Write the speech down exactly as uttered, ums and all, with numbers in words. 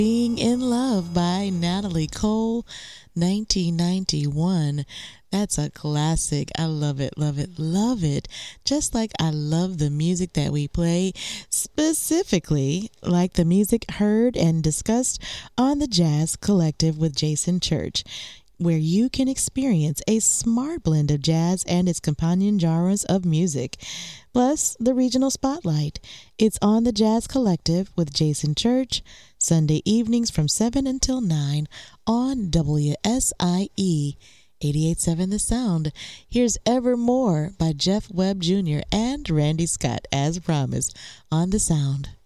Being in Love by Natalie Cole, nineteen ninety-one. That's a classic. I love it, love it, love it. Just like I love the music that we play, specifically like the music heard and discussed on the Jazz Collective with Jason Church, where you can experience a smart blend of jazz and its companion genres of music, plus the regional spotlight. It's on the Jazz Collective with Jason Church, Sunday evenings from seven until nine on W S I E eighty-eight point seven The Sound. Here's Evermore by Jeff Webb Junior and Randy Scott, as promised, on The Sound.